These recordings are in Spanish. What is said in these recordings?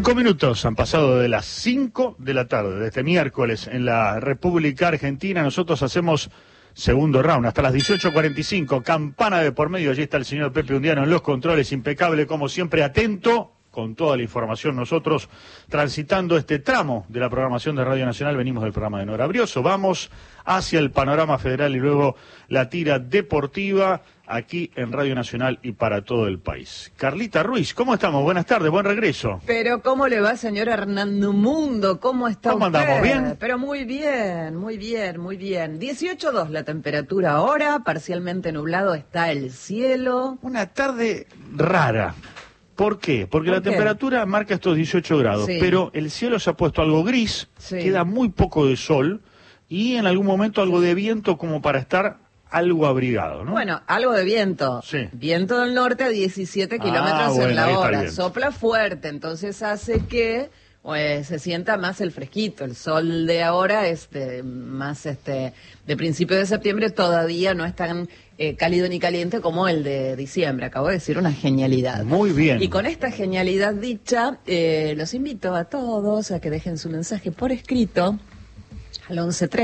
5 minutos han pasado de las 5 de la tarde de este miércoles en la República Argentina. Nosotros hacemos segundo round hasta las 18:45. Campana de por medio. Allí está el señor Pepe Undiano en los controles, impecable como siempre, atento con toda la información. Nosotros transitando este tramo de la programación de Radio Nacional, venimos del programa de Nora Brioso, vamos hacia el panorama federal y luego la tira deportiva aquí en Radio Nacional y para todo el país. Carlita Ruiz, ¿cómo estamos? Buenas tardes, buen regreso. Pero ¿cómo le va, señor Hernando Mundo? ¿Cómo está ¿Cómo usted? andamos? ¿Bien? Pero muy bien, muy bien, muy bien. 18:02 la temperatura ahora, parcialmente nublado está el cielo. Una tarde rara. ¿Por qué? Porque la temperatura marca estos 18 grados, Sí. pero el cielo se ha puesto algo gris, Sí. queda muy poco de sol y en algún momento algo de viento como para estar algo abrigado, ¿no? Bueno, algo de viento. Sí. Viento del norte a 17 kilómetros bueno, en la ahí está el hora. viento. Sopla fuerte, entonces hace que se sienta más el fresquito. El sol de ahora es de principio de septiembre, todavía no es tan cálido ni caliente como el de diciembre. Acabo de decir una genialidad. Muy bien. Y con esta genialidad dicha, los invito a todos a que dejen su mensaje por escrito al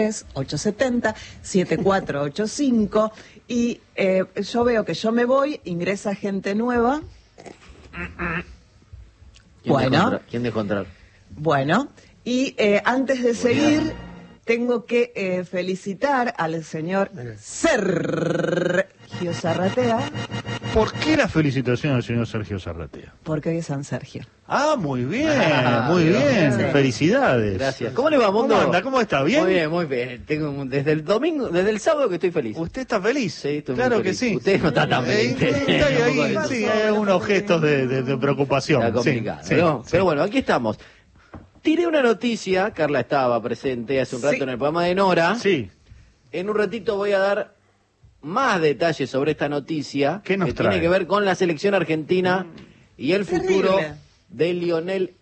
113870-7485 y yo veo que yo me voy, ingresa gente nueva. ¿Quién dejó entrar? Bueno, y antes de seguir, tengo que felicitar al señor Sergio Zarratea. ¿Por qué la felicitación al señor Sergio Zarratea? Porque hoy es San Sergio. Ah, muy bien, muy bien. Sí. Felicidades. Gracias. ¿Cómo le va, Mundo? ¿Cómo anda? ¿Cómo está? ¿Bien? Muy bien, muy bien. Tengo desde el domingo, desde el sábado que estoy feliz. ¿Usted está feliz? Sí, estoy claro muy que feliz. sí. Usted no está tan feliz. Sí, hay unos gestos de preocupación. Está complicado, Sí, ¿no? sí. Pero bueno, aquí estamos. Tiré una noticia, Carla estaba presente hace un rato Sí. en el programa de Nora. Sí. En un ratito voy a dar más detalles sobre esta noticia ¿Qué nos que trae? tiene que ver con la selección argentina y el futuro Terrible. de Lionel